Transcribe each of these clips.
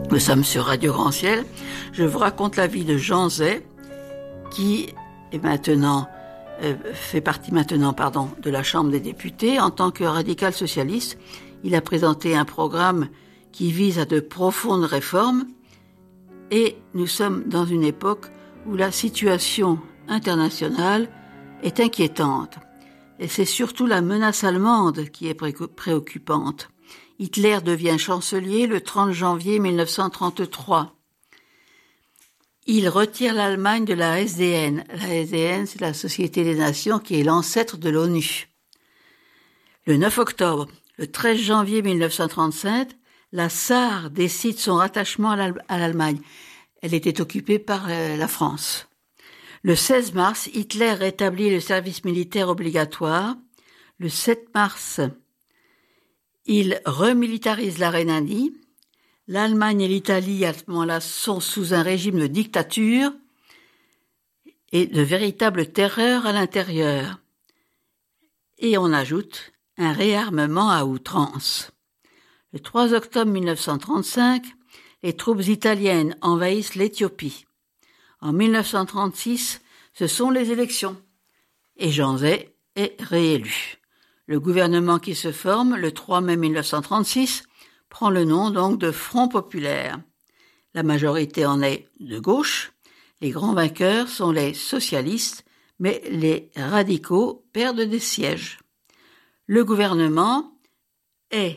Nous sommes sur Radio Grand Ciel. Je vous raconte la vie de Jean Zay, qui est fait partie de la Chambre des députés. En tant que radical socialiste, il a présenté un programme qui vise à de profondes réformes. Et nous sommes dans une époque où la situation internationale est inquiétante. Et c'est surtout la menace allemande qui est préoccupante. Hitler devient chancelier le 30 janvier 1933. Il retire l'Allemagne de la SDN. La SDN, c'est la Société des Nations qui est l'ancêtre de l'ONU. Le 9 octobre, le 13 janvier 1935, la Sarre décide son rattachement à l'Allemagne. Elle était occupée par la France. Le 16 mars, Hitler rétablit le service militaire obligatoire. Le 7 mars, il remilitarise la Rhénanie. L'Allemagne et l'Italie, à ce moment-là, sont sous un régime de dictature et de véritable terreur à l'intérieur. Et on ajoute un réarmement à outrance. Le 3 octobre 1935, les troupes italiennes envahissent l'Éthiopie. En 1936, ce sont les élections. Et Jean Zay est réélu. Le gouvernement qui se forme le 3 mai 1936 prend le nom donc de Front populaire. La majorité en est de gauche. Les grands vainqueurs sont les socialistes, mais les radicaux perdent des sièges. Le gouvernement est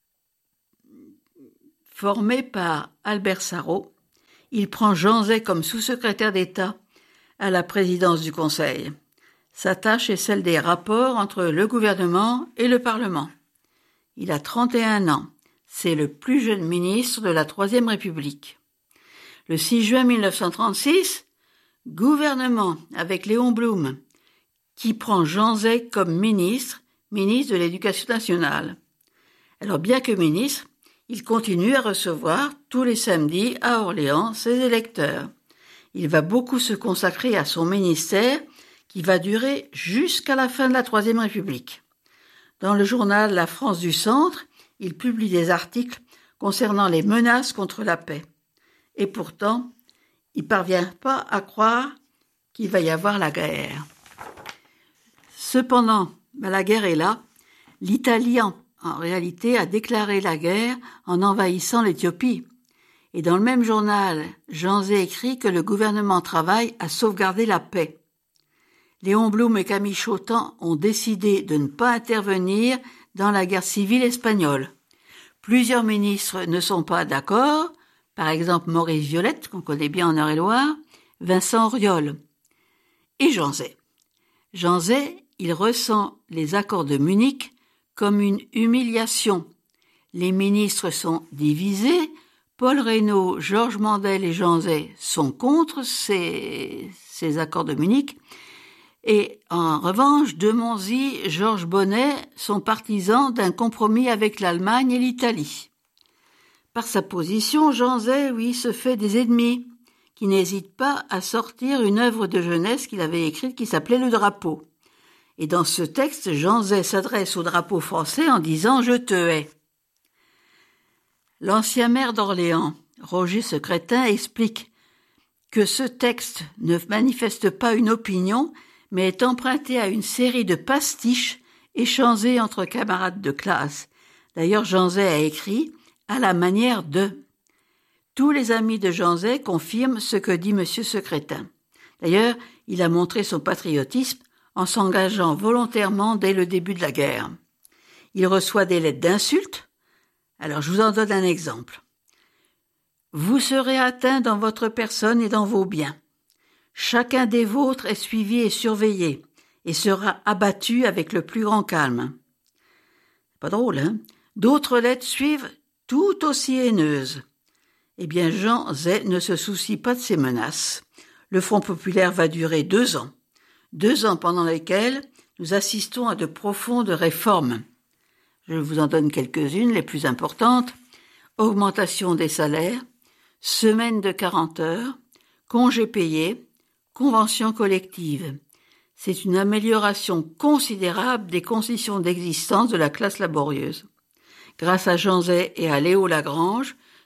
formé par Albert Sarraut. Il prend Jean Zay comme sous-secrétaire d'État à la présidence du Conseil. Sa tâche est celle des rapports entre le gouvernement et le Parlement. Il a 31 ans. C'est le plus jeune ministre de la Troisième République. Le 6 juin 1936, gouvernement avec Léon Blum, qui prend Jean Zay comme ministre de l'Éducation nationale. Alors bien que ministre, il continue à recevoir tous les samedis à Orléans ses électeurs. Il va beaucoup se consacrer à son ministère qui va durer jusqu'à la fin de la Troisième République. Dans le journal La France du Centre, il publie des articles concernant les menaces contre la paix. Et pourtant, il ne parvient pas à croire qu'il va y avoir la guerre. Cependant, la guerre est là. L'Italie, en réalité, a déclaré la guerre en envahissant l'Éthiopie. Et dans le même journal, Jean Zay écrit que le gouvernement travaille à sauvegarder la paix. Léon Blum et Camille Chautemps ont décidé de ne pas intervenir dans la guerre civile espagnole. Plusieurs ministres ne sont pas d'accord, par exemple Maurice Violette, qu'on connaît bien en Eure-et-Loire, Vincent Auriol et Jean Zay. Jean Zay, il ressent les accords de Munich comme une humiliation. Les ministres sont divisés, Paul Reynaud, Georges Mandel et Jean Zay sont contre ces accords de Munich. Et en revanche, de Monzy, Georges Bonnet sont partisans d'un compromis avec l'Allemagne et l'Italie. Par sa position, Jean Zay, se fait des ennemis, qui n'hésitent pas à sortir une œuvre de jeunesse qu'il avait écrite qui s'appelait Le Drapeau. Et dans ce texte, Jean Zay s'adresse au drapeau français en disant « Je te hais ». L'ancien maire d'Orléans, Roger Secrétin, explique que ce texte ne manifeste pas une opinion, mais est emprunté à une série de pastiches échangés entre camarades de classe. D'ailleurs, Jean Zay a écrit « à la manière de ». Tous les amis de Jean Zay confirment ce que dit M. Secrétin. D'ailleurs, il a montré son patriotisme en s'engageant volontairement dès le début de la guerre. Il reçoit des lettres d'insultes. Alors, je vous en donne un exemple. « Vous serez atteints dans votre personne et dans vos biens. Chacun des vôtres est suivi et surveillé et sera abattu avec le plus grand calme. » Pas drôle, hein? D'autres lettres suivent, tout aussi haineuses. Eh bien, Jean Zay ne se soucie pas de ces menaces. Le Front populaire va durer 2 ans. 2 ans pendant lesquels nous assistons à de profondes réformes. Je vous en donne quelques-unes, les plus importantes. Augmentation des salaires, semaine de 40 heures, congés payés, convention collective. C'est une amélioration considérable des conditions d'existence de la classe laborieuse. Grâce à Jean Zay et à Léo Lagrange,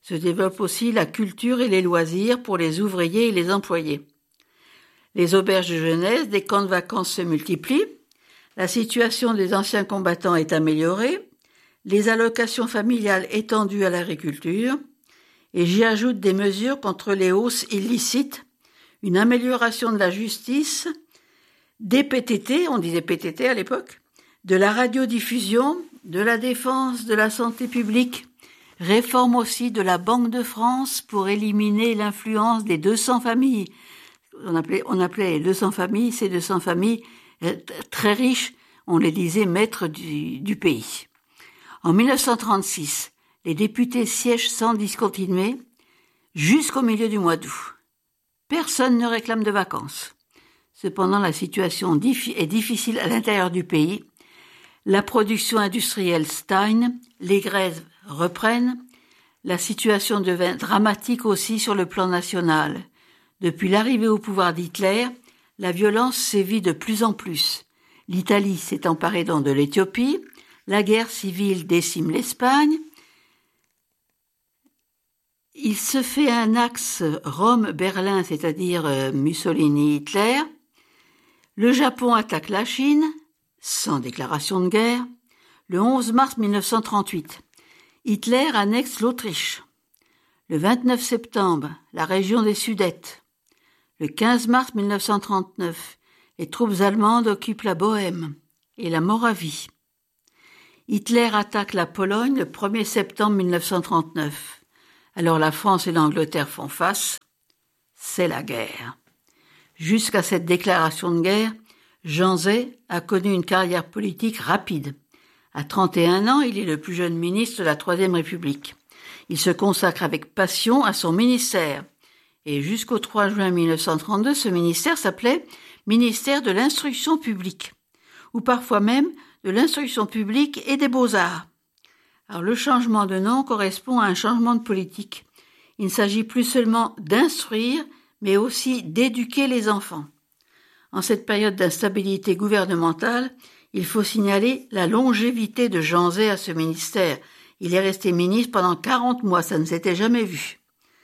Se développent aussi la culture et les loisirs pour les ouvriers et les employés. Les auberges de jeunesse, des camps de vacances se multiplient. La situation des anciens combattants est améliorée. Les allocations familiales étendues à l'agriculture. Et j'y ajoute des mesures contre les hausses illicites, une amélioration de la justice, des PTT, on disait PTT à l'époque, de la radiodiffusion, de la défense de la santé publique, réforme aussi de la Banque de France pour éliminer l'influence des 200 familles. On appelait les 200 familles, ces 200 familles très riches, on les disait maîtres du pays. En 1936, les députés siègent sans discontinuer jusqu'au milieu du mois d'août. Personne ne réclame de vacances. Cependant, la situation est difficile à l'intérieur du pays. La production industrielle stagne, les grèves reprennent. La situation devint dramatique aussi sur le plan national. Depuis l'arrivée au pouvoir d'Hitler, la violence sévit de plus en plus. L'Italie s'est emparée donc de l'Éthiopie. La guerre civile décime l'Espagne. Il se fait un axe Rome-Berlin, c'est-à-dire Mussolini-Hitler. Le Japon attaque la Chine, sans déclaration de guerre. Le 11 mars 1938, Hitler annexe l'Autriche. Le 29 septembre, la région des Sudètes. Le 15 mars 1939, les troupes allemandes occupent la Bohême et la Moravie. Hitler attaque la Pologne le 1er septembre 1939. Alors la France et l'Angleterre font face. C'est la guerre. Jusqu'à cette déclaration de guerre, Jean Zay a connu une carrière politique rapide. À 31 ans, il est le plus jeune ministre de la Troisième République. Il se consacre avec passion à son ministère. Et jusqu'au 3 juin 1932, ce ministère s'appelait ministère de l'Instruction publique, ou parfois même de l'Instruction publique et des Beaux-Arts. Alors le changement de nom correspond à un changement de politique. Il ne s'agit plus seulement d'instruire, mais aussi d'éduquer les enfants. En cette période d'instabilité gouvernementale, il faut signaler la longévité de Jean Zay à ce ministère. Il est resté ministre pendant 40 mois, ça ne s'était jamais vu.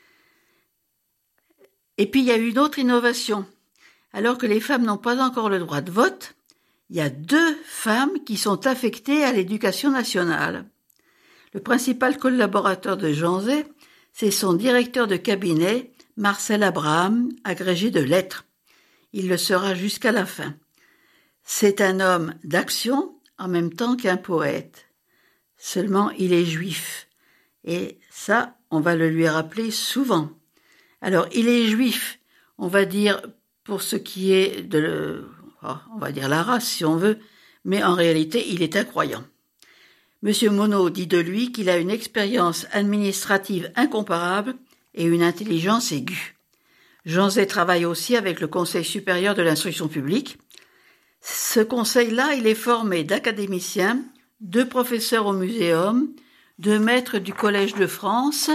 Et puis il y a eu une autre innovation. Alors que les femmes n'ont pas encore le droit de vote, il y a 2 femmes qui sont affectées à l'éducation nationale. Le principal collaborateur de Jean Zay, c'est son directeur de cabinet, Marcel Abraham, agrégé de lettres. Il le sera jusqu'à la fin. C'est un homme d'action en même temps qu'un poète. Seulement, il est juif. Et ça, on va le lui rappeler souvent. Alors, il est juif, on va dire, pour ce qui est on va dire la race, si on veut, mais en réalité, il est incroyant. Monsieur Monod dit de lui qu'il a une expérience administrative incomparable et une intelligence aiguë. Jean Zay travaille aussi avec le Conseil supérieur de l'instruction publique. Ce conseil-là, il est formé d'académiciens, de professeurs au muséum, de maîtres du Collège de France,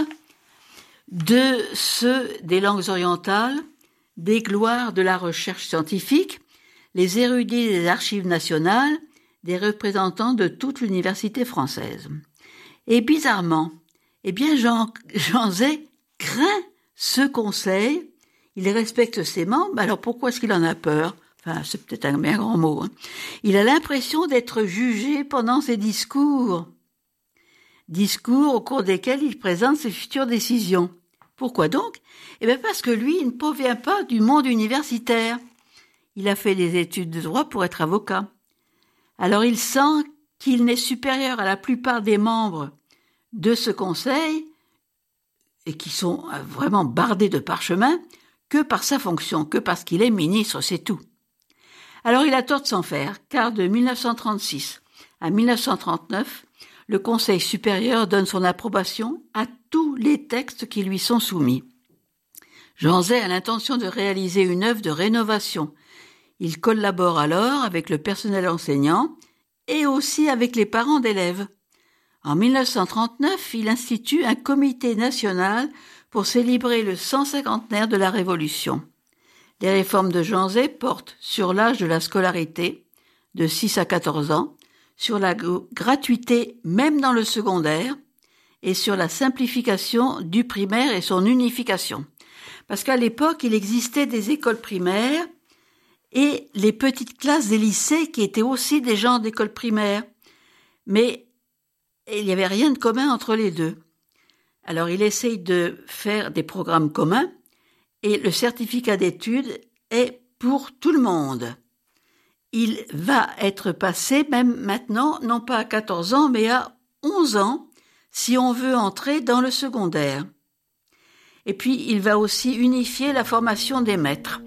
de ceux des langues orientales, des gloires de la recherche scientifique, les érudits des archives nationales, des représentants de toute l'université française. Et bizarrement, Jean Zay craint ce conseil, il respecte ses membres, alors pourquoi est-ce qu'il en a peur ? Enfin, c'est peut-être un bien grand mot. Il a l'impression d'être jugé pendant ses discours. Discours au cours desquels il présente ses futures décisions. Pourquoi donc ? Parce que lui, il ne provient pas du monde universitaire. Il a fait des études de droit pour être avocat. Alors il sent qu'il n'est supérieur à la plupart des membres de ce conseil, et qui sont vraiment bardés de parchemin, que par sa fonction, que parce qu'il est ministre, c'est tout. Alors il a tort de s'en faire, car de 1936 à 1939, le Conseil supérieur donne son approbation à tous les textes qui lui sont soumis. Jean Zay a l'intention de réaliser une œuvre de rénovation. Il collabore alors avec le personnel enseignant et aussi avec les parents d'élèves. En 1939, il institue un comité national pour célébrer le 150aire de la Révolution. Les réformes de Jean Zay portent sur l'âge de la scolarité, de 6 à 14 ans, sur la gratuité même dans le secondaire, et sur la simplification du primaire et son unification. Parce qu'à l'époque, il existait des écoles primaires et les petites classes des lycées qui étaient aussi des genres d'écoles primaires. Mais il n'y avait rien de commun entre les deux. Alors il essaye de faire des programmes communs et le certificat d'études est pour tout le monde. Il va être passé même maintenant, non pas à 14 ans, mais à 11 ans, si on veut entrer dans le secondaire. Et puis il va aussi unifier la formation des maîtres.